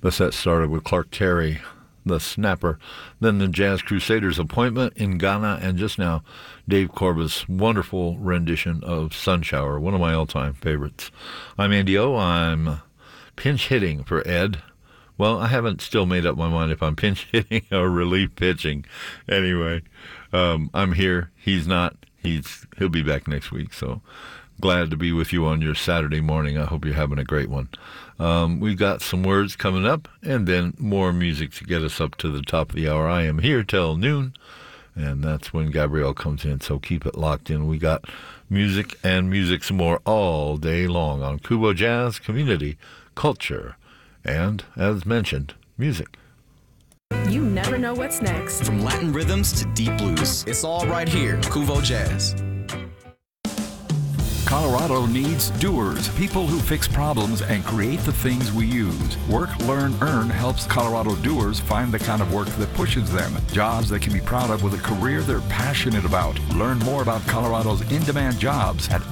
The set started with Clark Terry, the Snapper, then the Jazz Crusaders' Appointment in Ghana, and just now, Dave Corbett's wonderful rendition of Sunshower, one of my all-time favorites. I'm Andy O. I'm pinch hitting for Ed. Well, I haven't still made up my mind if I'm pinch hitting or relief pitching. Anyway, I'm here. He's not. He'll be back next week, so glad to be with you on your Saturday morning. I hope you're having a great one. We've got some words coming up, and then more music to get us up to the top of the hour. I am here till noon, and that's when Gabrielle comes in, so keep it locked in. We got music and music some more all day long on Kubo Jazz, community, culture, and, as mentioned, music. You never know what's next. From Latin rhythms to deep blues, it's all right here, Kuvo Jazz. Colorado needs doers, people who fix problems and create the things we use. Work, Learn, Earn helps Colorado doers find the kind of work that pushes them, jobs they can be proud of with a career they're passionate about. Learn more about Colorado's in-demand jobs at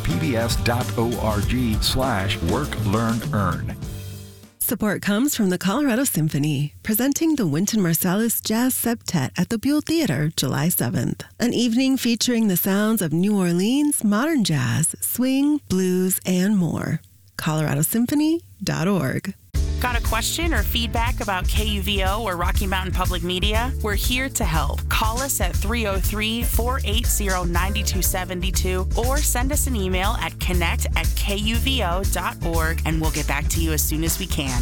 rmpbs.org/Work, Learn, Earn. Support comes from the Colorado Symphony, presenting the Wynton Marsalis Jazz Septet at the Buell Theater, July 7th. An evening featuring the sounds of New Orleans, modern jazz, swing, blues, and more. coloradosymphony.org. Got a question or feedback about KUVO or Rocky Mountain Public Media? We're here to help. Call us at 303-480-9272 or send us an email at connect@kuvo.org and we'll get back to you as soon as we can.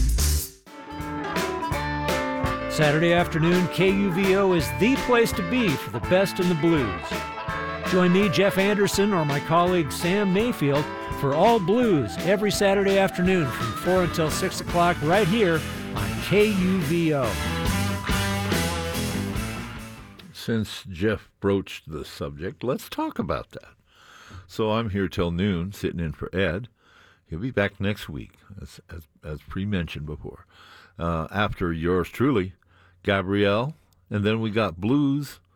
Saturday afternoon, KUVO is the place to be for the best in the blues. Join me, Jeff Anderson, or my colleague Sam Mayfield for All Blues every Saturday afternoon from 4 until 6 o'clock right here on KUVO. Since Jeff broached the subject, let's talk about that. So I'm here till noon, sitting in for Ed. He'll be back next week, as pre-mentioned before. After yours truly, Gabrielle, and then we got blues